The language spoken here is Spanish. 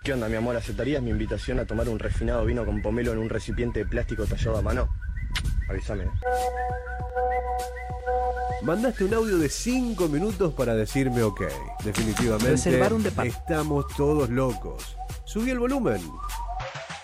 ¿Qué onda, mi amor? ¿Aceptarías mi invitación a tomar un refinado vino con pomelo en un recipiente de plástico tallado a mano? Avísame. Mandaste un audio de 5 minutos para decirme ok. Definitivamente Reservar un departamento. estamos todos locos. Subí el volumen.